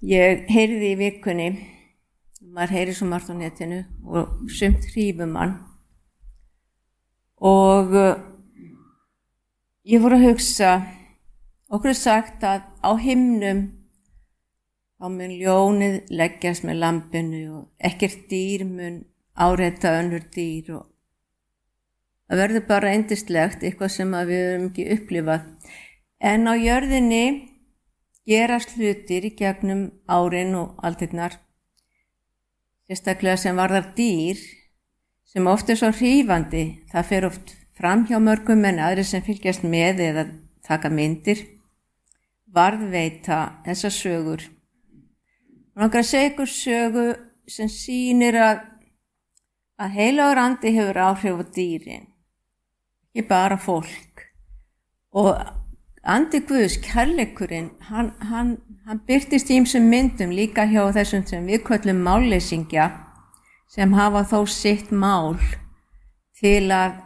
Ég heyrði í vikunni, maður heyri svo margt á netinu og sumt hrífur mann og ég fór að hugsa, okkur sagt að á himnum þá mun ljónið leggjast með lambinu og ekkert dýr mun áreita önnur dýr og það verður bara yndislegt, eitthvað sem við höfum ekki upplifað. En á jörðinni gerast hlutir í gegnum árin og aldirnar, sérstaklega sem varðar dýr, sem oft svo hrífandi. Það fer oft fram hjá mörgum en aðrir sem fylgjast með eða taka myndir, varðveita þessar sögur. Og langar að segja ykkur sögu sem sýnir að heilagur andi hefur áhrif á dýrin, ekki bara fólk. Og andi Guðs, kærleikurinn, hann birtist í ýmsum myndum líka hjá þessum sem við köllum málleysingja, sem hafa þó sitt mál til að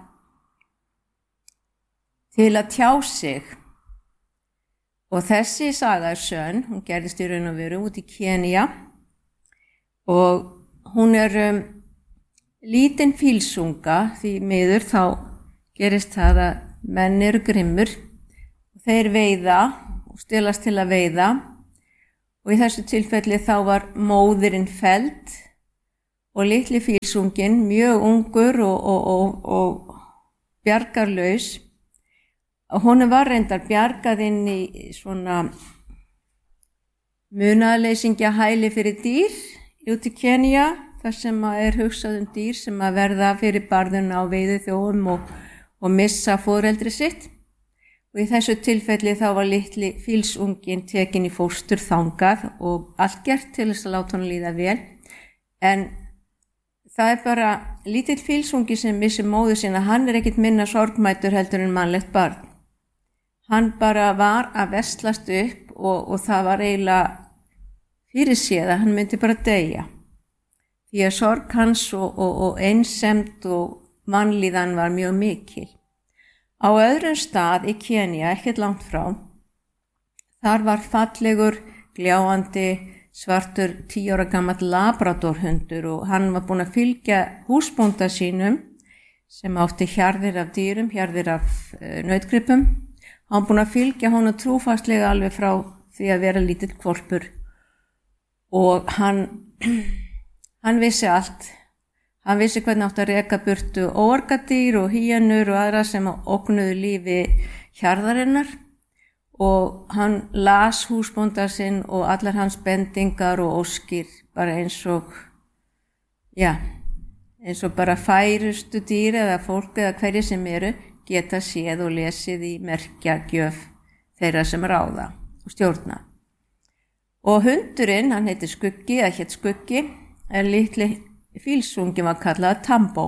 tjá sig. Og þessi saga er sönn, hún gerðist í raun og veru út í Kenía og hún lítinn fílsunga, því miður þá gerist það að menn eru grimmur og þeir veiða og stelast til að veiða og í þessu tilfelli þá var móðirinn felld og litli fílsunginn mjög ungur og bjargarlaus. Honum var reyndar bjargað inn í svona munaðarleysingja hæli fyrir dýr út í Kenía, þar sem hugsað dýr sem verða fyrir barðuna á veiðiþjófum og missa foreldri sitt. Og í þessu tilfelli þá var litli fílsunginn tekin í fóstur þangað og allt gert til þess að láta hann líða vel. En það er bara lítill fílsungi sem missir móður sína, hann ekkert minna sorgmætur heldur en mannlegt barn. Hann bara var að veslast upp og það var eiginlega fyrirséð að hann myndi bara deyja. Því að sorg hans og einsemd og vanlíðan var mjög mikil. Á öðrum stað í Kenía, ekkert langt frá, þar var fallegur, gljáandi, svartur 10 ára gamall labradorhundur og hann var búinn að fylgja húsbónda sínum sem átti hjarðir af dýrum, hjarðir af nautgripum. Hann búinn að fylgja honum trúfastlega alveg frá því að vera lítill hvolpur og hann vissi allt. Hann vissi hvernig átti að reka burtu óargadýr og hýjanur og aðra sem ógnuðu lífi hjarðarinnar og hann las húsbónda sinn og allar hans bendingar og óskir bara eins og bara færustu dýr eða fólk eða hverju sem eru geta séð og lesið í merkjagjöf þeirra sem ráða og stjórna. Og hundurinn, hann heitir Skuggi, eða hét Skuggi, litli fílsungi var kallað Tambo.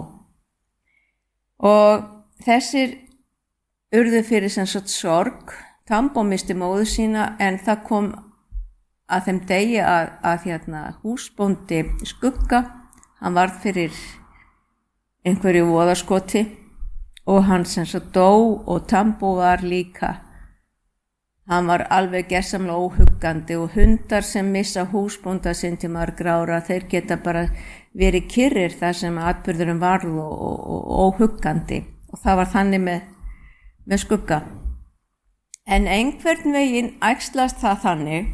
Og þessir urðu fyrir sem sagt sorg. Tambo misti móður sína en það kom að þeim degi að húsbóndi Skugga, hann varð fyrir einhverju voðaskoti og hann sem svo dó og Tambo var líka. Hann var alveg gersamlega óhuggandi og hundar sem missa húsbónda sinn til margra ára, þeir geta bara verið kyrrir þar sem atburðurinn varð og óhuggandi og það var þannig með Skugga. En einhvern veginn æxlast það þannig,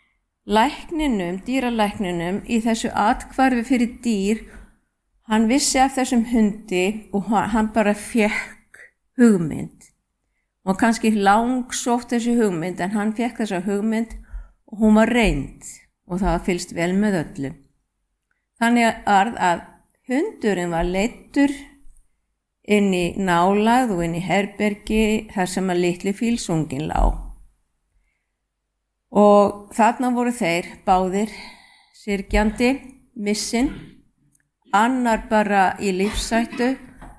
dýralækninum í þessu athvarfi fyrir dýr, hann vissi af þessum hundi og hann bara fékk hugmynd. Og kannski langsótt þessi hugmynd, en hann fékk þessa hugmynd og hún var reynd og það var fylgst vel með öllu. Þannig að hundurinn var leiddur inn í nálægð og inn í herbergi þar sem að litli fílsunginn lá. Og þarna voru þeir báðir syrgjandi, missinn, annar bara í lífshættu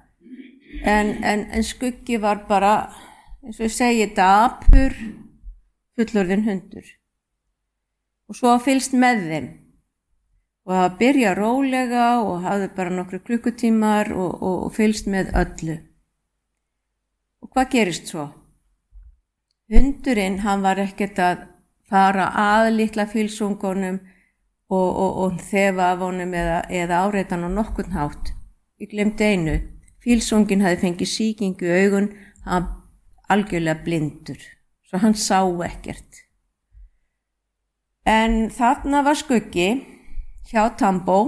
en Skuggi var bara, eins og ég segi, dapur fullorðinn hundur. Og svo fylgst með þeim og það byrja rólega og hafði bara nokkru klukkutímar og fylgst með öllu. Og hvað gerist svo? Hundurinn, hann var ekkert að fara að litla fílsungunum og þefa af honum eða áreitan á nokkurn hátt. Ég glemdi einu, fílsungin hafði fengið sýkingu í augun, hann algjörlega blindur, svo hann sá ekkert. En þarna var Skuggi hjá Tambó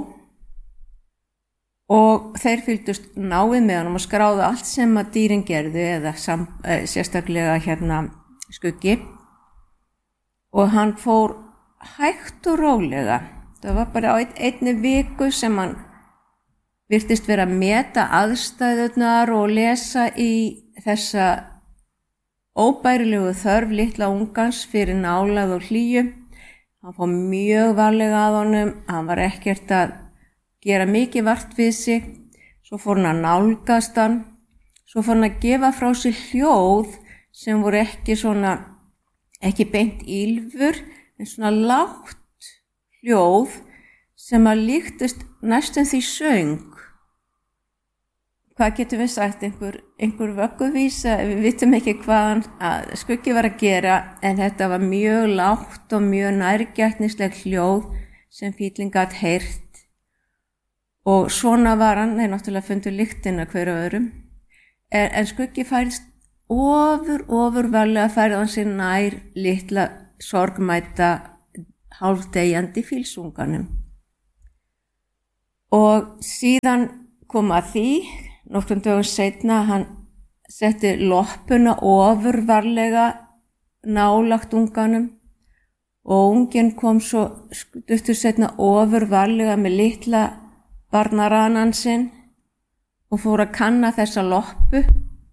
og þeir fylgdust náið með honum og skráðu allt sem að dýrin gerðu eða sérstaklega Skuggi, og hann fór hægt og rólega. Það var bara á einni viku sem hann virtist vera að meta aðstæðurnar og lesa í þessa óbærilegu þörf litla ungans fyrir nálægð og hlýju. Hann fór mjög varlega að honum, hann var ekkert að gera mikið vart við sig, svo fór hann að nálgast hann, svo fór hann að gefa frá sig hljóð sem voru ekki beint ýlfur, en svona lágt hljóð sem að líktist næstum því söng. Hvað getum við sagt, einhver vögguvísa, við vitum ekki hvað Skuggi var að gera, en þetta var mjög lágt og mjög nærgætnisleg hljóð sem fíllinn gat heyrt. Og svona var hann, þeir náttúrulega fundu lyktina hver af öðrum, en Skuggi færist ofurvarlega færði hann sér nær litla sorgmæta hálfdegjandi fílsunganum. Og síðan kom að því, nokkrum dögum seinna, hann setti loppuna ofurvarlega nálægt unganum og unginn kom svo stuttu seinna ofurvarlega með litla barnaranan sinn og fór að kanna þessa loppu.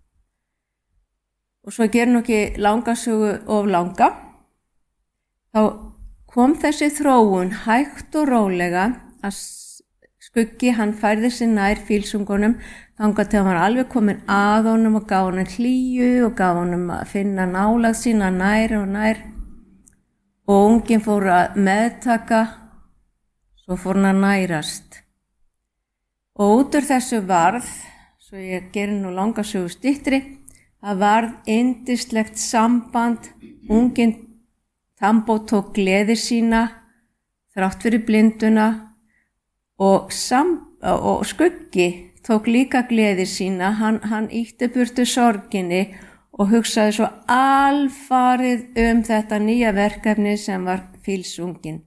Og svo gerir ekki langasögu of langa. Þá kom þessi þróun hægt og rólega að Skuggi, hann færði sig nær fílsungunum þangað til hann var alveg kominn að honum og gaf honum hlýju og gaf honum að finna nálægð sína nær og nær. Og unginn fór að meðtaka, svo fór hann að nærast. Og út úr þessu varð, svo ég gerir nú langasögu styttri, það varð yndislegt samband. Unginn Tambó tók gleði sína þrátt fyrir blinduna og Skuggi tók líka gleði sína. Hann ýtti burtu sorginni og hugsaði svo alfarið þetta nýja verkefni sem var fílsungin.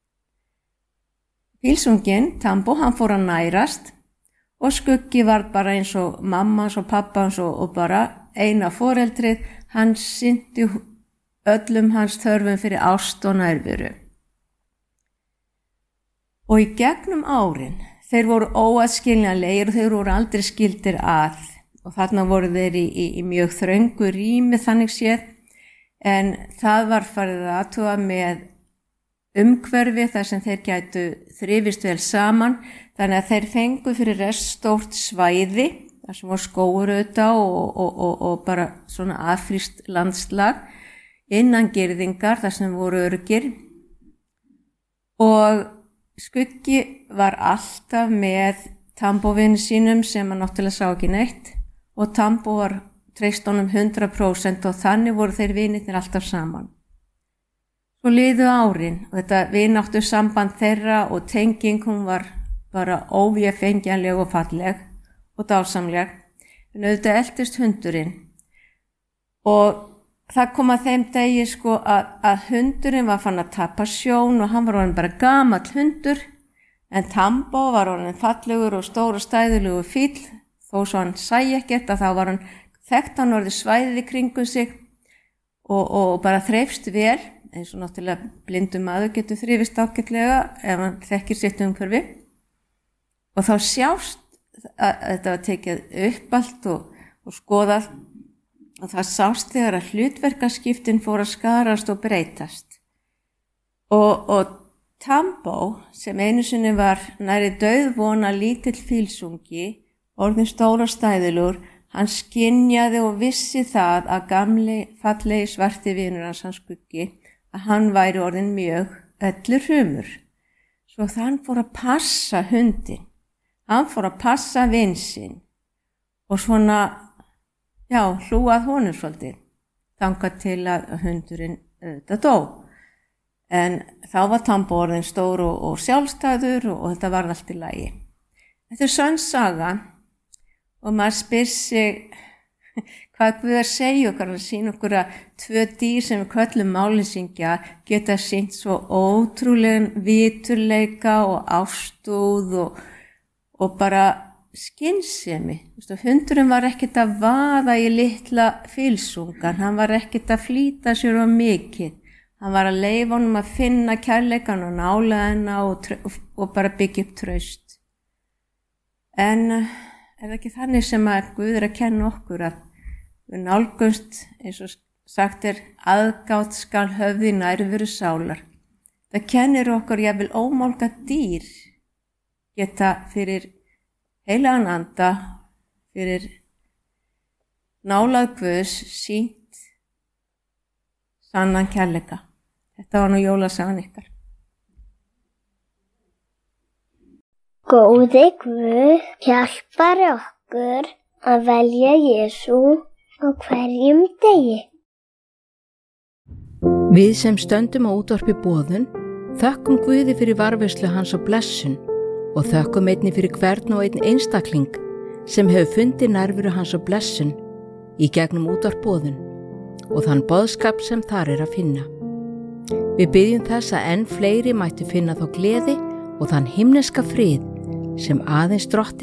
Fílsungin, Tambó, hann fór að nærast og Skuggi var bara eins og mammans og pappans og bara eina foreldrið. Hann sinnti öllum hans þörfum fyrir ást og nærveru. Og í gegnum árin, þeir voru óaðskiljanlegir og þeir voru aldrei skildir að. Og þarna voru þeir í mjög þröngu rými þannig séð, en það var farið að athuga með umhverfi þar sem þeir gætu þrifist vel saman, þannig að þeir fengu fyrir rest stórt svæði, þar sem var skógur auðvitað og bara svona affrískt landslag, innan girðingar þar sem voru öruggir. Og Skuggi var alltaf með Tambóvinni sínum sem hann náttúrulega sá ekki neitt og Tambó var treyst honum 100% og þannig voru þeir vinirnir alltaf saman. Svo liðu árin og þetta vináttu samband þeirra og tenging, hún var bara óvéfengjanleg og falleg og dásamleg. En auðvitað eltist hundurinn og það kom að þeim degi að hundurinn var fann að tapa sjón og hann var orðinn bara gamall hundur, en Tambó var orðinn fallegur og stór og stæðulegur fíll, þó svo hann sæi ekkert að þá var hann þekkt hann orðið svæðið í kringum sig og bara þreifst vel, eins og náttúrulega blindum maður getur þrifist ágætlega ef hann þekkir sitt umhverfi. Og þá sjást að þetta var tekið upp allt og skoðað. Og það sást þegar að hlutverkaskiptin fór að skarast og breytast. Og Tambó, sem einu sinni var nærri dauðvona lítill fílsungi, orðinn stór og stæðilegur, hann skynjaði og vissi það að gamli fallegi svarti vinur hans Skuggi, að hann væri orðinn mjög öllur hrumur. Svo hann fór að passa hundinn, hann fór að passa vin sinn og svona hlúað honum svolítið, þangað til að hundurinn auðvitað dó. En þá var Tambo orðinn stór og sjálfstæður og þetta var allt í lagi. Þetta sönn saga og maður spyr sig hvað Guð að segja okkar að sína okkur að 2 dýr sem við köllum máleysingja geta sýnt svo ótrúlegan viturleika og ástúð og bara skynsemi. Hundurinn var ekkert að vaða í litla fylsungan, hann var ekkert að flýta sér á mikið. Hann var að leyfa honum að finna kærleikan og nálega hennar og bara byggja upp traust. En er það ekki þannig sem að Guð að kenna okkur að við nálgumst, eins og sagt aðgát skal höfði nærveru sálar. Það kennir okkur jafnvel ómálga dýr geta fyrir heilagan anda, fyrir nálægð Guðs sýnt sannan kærleika. Þetta var nú jólasagan ykkar. Góði Guð hjálpar okkur að velja Jesú á hverjum degi. Við sem stöndum á útvarpi boðun þökkum Guði fyrir varðveislu hans og blessun og þökkum einnig fyrir hvern og einn einstakling sem hefur fundið nærveru hans og blessun í gegnum útvarp boðun og þann boðskap sem þar að finna. Við biðjum þess að enn fleiri mættu finna þá gleði og þann himneska frið sem aðeins Drottinn